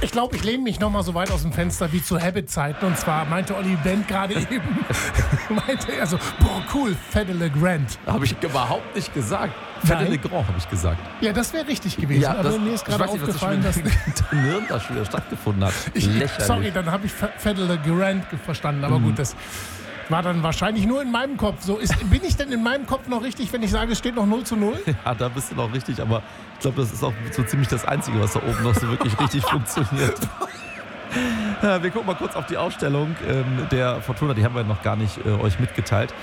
Ich glaube, ich lehne mich noch mal so weit aus dem Fenster wie zu Habit-Zeiten. Und zwar meinte Olli Wendt gerade eben, meinte er so, boah, cool, Fede Le Grand. Habe ich überhaupt nicht gesagt. Fede Le Grand habe ich gesagt. Ja, das wäre richtig gewesen. Ja, aber mir ist gerade aufgefallen, dass Nirn da schon wieder stattgefunden hat. Sorry, dann habe ich Fede Le Grand verstanden. Aber gut, das war dann wahrscheinlich nur in meinem Kopf so. Bin ich denn in meinem Kopf noch richtig, wenn ich sage, es steht noch 0:0? Ja, da bist du noch richtig, aber ich glaube, das ist auch so ziemlich das Einzige, was da oben noch so wirklich richtig funktioniert. Ja, wir gucken mal kurz auf die Aufstellung der Fortuna, die haben wir noch gar nicht euch mitgeteilt.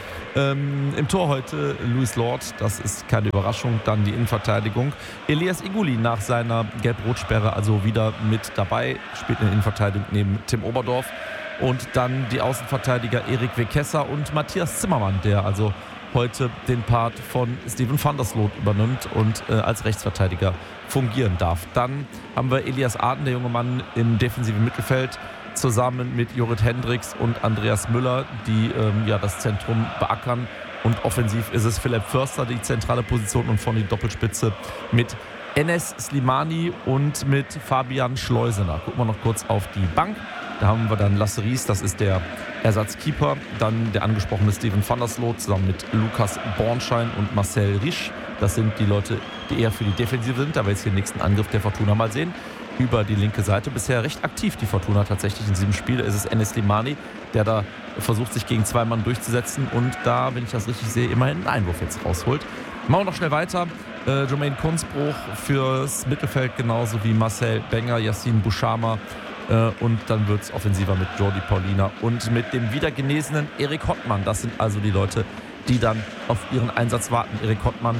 Im Tor heute Luis Lord, das ist keine Überraschung. Dann die Innenverteidigung. Elias Iguli nach seiner Gelb-Rot-Sperre also wieder mit dabei, spielt in der Innenverteidigung neben Tim Oberdorf. Und dann die Außenverteidiger Erik Wekesser und Matthias Zimmermann, der also heute den Part von Steven van der Sloot übernimmt und als Rechtsverteidiger fungieren darf. Dann haben wir Elias Aden, der junge Mann im defensiven Mittelfeld, zusammen mit Jorrit Hendricks und Andreas Müller, die das Zentrum beackern. Und offensiv ist es Philipp Förster, die zentrale Position, und von die Doppelspitze mit Enes Slimani und mit Fabian Schleusener. Gucken wir noch kurz auf die Bank. Da haben wir dann Lasse Ries, das ist der Ersatzkeeper. Dann der angesprochene Steven van der Sloot zusammen mit Lukas Bornschein und Marcel Risch. Das sind die Leute, die eher für die Defensive sind. Da wir jetzt hier den nächsten Angriff der Fortuna mal sehen. Über die linke Seite. Bisher recht aktiv die Fortuna tatsächlich in diesem Spiel. Es ist Enes Slimani, der da versucht, sich gegen 2 Mann durchzusetzen. Und da, wenn ich das richtig sehe, immerhin einen Einwurf jetzt rausholt. Machen wir noch schnell weiter. Jermaine Kunzbruch fürs Mittelfeld, genauso wie Marcel Benger, Yassin Bouchama. Und dann wird es offensiver mit Jordi Paulina und mit dem wieder genesenen Erik Hottmann. Das sind also die Leute, die dann auf ihren Einsatz warten. Erik Hottmann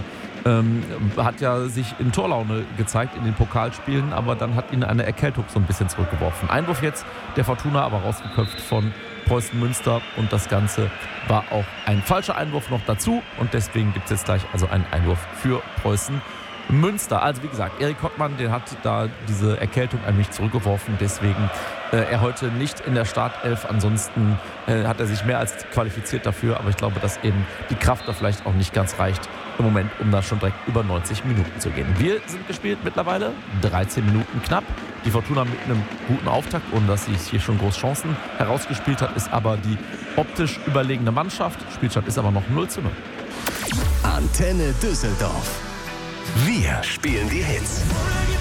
hat ja sich in Torlaune gezeigt in den Pokalspielen, aber dann hat ihn eine Erkältung so ein bisschen zurückgeworfen. Einwurf jetzt der Fortuna, aber rausgeköpft von Preußen Münster, und das Ganze war auch ein falscher Einwurf noch dazu, und deswegen gibt es jetzt gleich also einen Einwurf für Preußen Münster. Also wie gesagt, Erik Hottmann, der hat da diese Erkältung ein wenig zurückgeworfen, deswegen er heute nicht in der Startelf. Ansonsten hat er sich mehr als qualifiziert dafür, aber ich glaube, dass eben die Kraft da vielleicht auch nicht ganz reicht im Moment, um da schon direkt über 90 Minuten zu gehen. Wir sind gespielt mittlerweile, 13 Minuten knapp. Die Fortuna mit einem guten Auftakt, ohne dass sie hier schon große Chancen herausgespielt hat, ist aber die optisch überlegene Mannschaft. Spielstand ist aber noch 0:0. Antenne Düsseldorf. Wir spielen die Hits.